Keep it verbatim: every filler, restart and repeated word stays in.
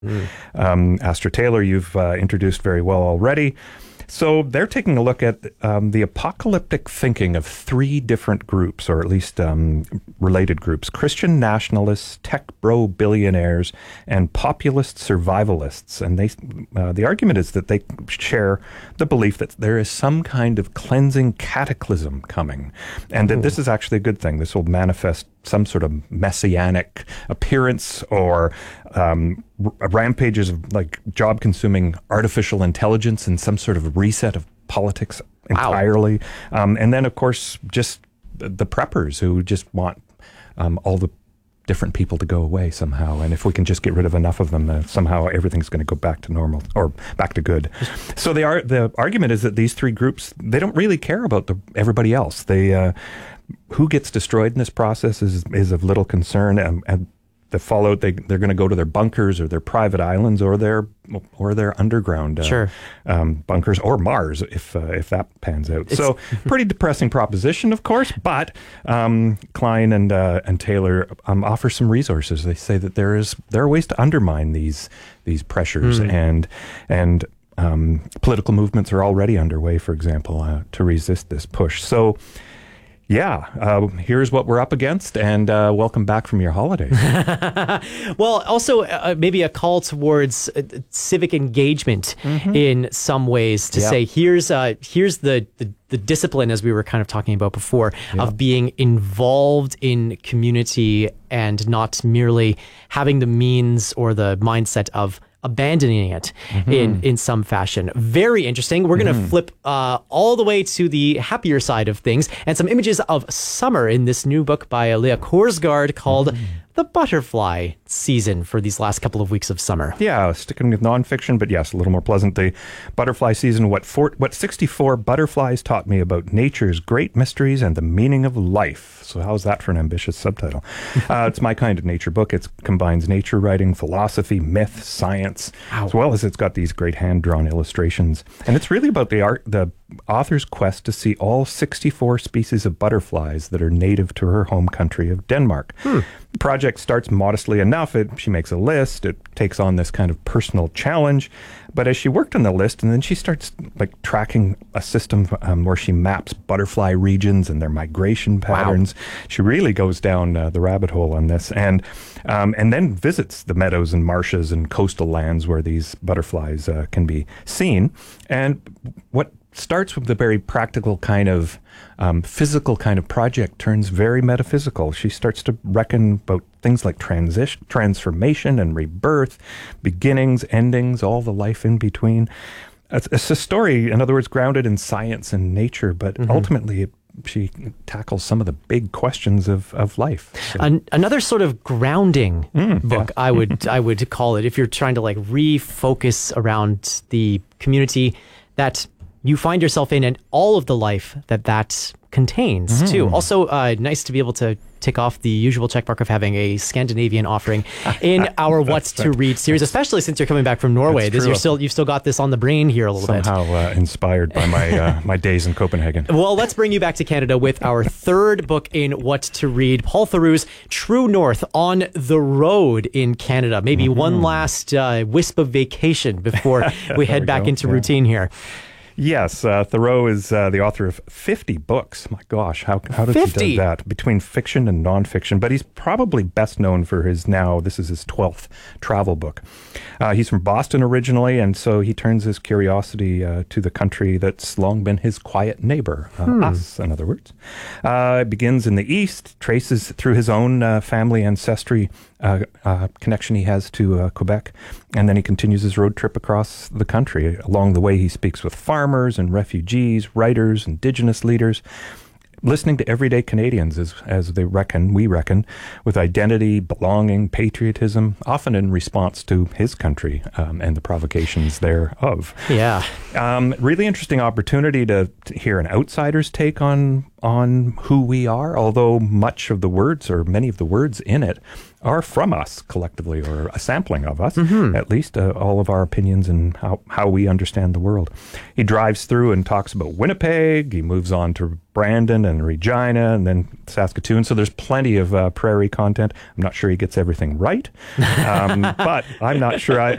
Mm. Um, Astra Taylor, you've uh, introduced very well already. So they're taking a look at um, the apocalyptic thinking of three different groups, or at least um, related groups: Christian nationalists, tech bro billionaires, and populist survivalists. And they, uh, the argument is that they share the belief that there is some kind of cleansing cataclysm coming, and that this is actually a good thing. This will manifest some sort of messianic appearance, or um, r- rampages of like job-consuming artificial intelligence, and some sort of reset of politics entirely. Wow. Um, and then, of course, just the, the preppers who just want um, all the different people to go away somehow. And if we can just get rid of enough of them, uh, somehow everything's going to go back to normal, or back to good. So the, ar- the argument is that these three groups, they don't really care about the, everybody else. They... Uh, Who gets destroyed in this process is is of little concern, and, and the fallout, they they're going to go to their bunkers or their private islands or their or their underground uh, sure. um, bunkers, or Mars if uh, if that pans out. It's so pretty depressing proposition, of course. But um, Klein and uh, and Taylor um, offer some resources. They say that there is there are ways to undermine these these pressures, mm. and and um, political movements are already underway, for example, uh, to resist this push. So. Yeah, uh, here's what we're up against, and uh, welcome back from your holidays. Well, also uh, maybe a call towards uh, civic engagement mm-hmm. in some ways to yeah. say, here's uh, here's the, the, the discipline, as we were kind of talking about before, yeah. of being involved in community and not merely having the means or the mindset of abandoning it mm-hmm. in, in some fashion. Very interesting. We're going to mm-hmm. flip uh, all the way to the happier side of things, and some images of summer in this new book by Leah Korsgaard called mm-hmm. The Butterfly Season, for these last couple of weeks of summer. Yeah, sticking with nonfiction, but yes, a little more pleasant. The Butterfly Season, what four, what sixty-four butterflies taught me about nature's great mysteries and the meaning of life. So how's that for an ambitious subtitle? uh, it's my kind of nature book. It combines nature writing, philosophy, myth, science, Ow. as well as it's got these great hand-drawn illustrations. And it's really about the art, the author's quest to see all sixty-four species of butterflies that are native to her home country of Denmark. Hmm. The project starts modestly enough. It, she makes a list. It takes on this kind of personal challenge. But as she worked on the list, and then she starts like tracking a system um, where she maps butterfly regions and their migration patterns. Wow. She really goes down uh, the rabbit hole on this, and um, and then visits the meadows and marshes and coastal lands where these butterflies uh, can be seen. And what starts with the very practical kind of um, physical kind of project turns very metaphysical. She starts to reckon about things like transition, transformation and rebirth, beginnings, endings, all the life in between. It's, it's a story, in other words, grounded in science and nature, but mm-hmm. ultimately it, she tackles some of the big questions of, of life. So. An- another sort of grounding mm, book, yeah. I would I would call it, if you're trying to like refocus around the community that you find yourself in, and all of the life that that contains, mm-hmm. too. Also, uh, nice to be able to tick off the usual checkmark of having a Scandinavian offering in our What's to Read series, especially since you're coming back from Norway. This, you're still, you've still got this on the brain here a little Somehow, bit. Somehow uh, inspired by my uh, my days in Copenhagen. Well, let's bring you back to Canada with our third book in What to Read, Paul Theroux's True North, On the Road in Canada. Maybe mm-hmm. one last uh, wisp of vacation before we head we back go. into yeah. routine here. Yes, uh, Theroux is uh, the author of fifty books. My gosh, how how does fifty? he do that? Between fiction and nonfiction. But he's probably best known for his now, this is his twelfth travel book. Uh, he's from Boston originally, and so he turns his curiosity uh, to the country that's long been his quiet neighbor, uh, hmm. us, in other words. Uh, it begins in the East, traces through his own uh, family ancestry Uh, uh, connection he has to uh, Quebec, and then he continues his road trip across the country. Along the way, he speaks with farmers and refugees, writers, indigenous leaders, listening to everyday Canadians as, as they reckon, we reckon, with identity, belonging, patriotism, often in response to his country um, and the provocations thereof. Yeah. Um, really interesting opportunity to, to hear an outsider's take on on who we are, although much of the words or many of the words in it are from us collectively, or a sampling of us, mm-hmm. at least uh, all of our opinions and how, how we understand the world. He drives through and talks about Winnipeg. He moves on to Brandon and Regina and then Saskatoon. So there's plenty of uh, prairie content. I'm not sure he gets everything right, um, but I'm not sure I,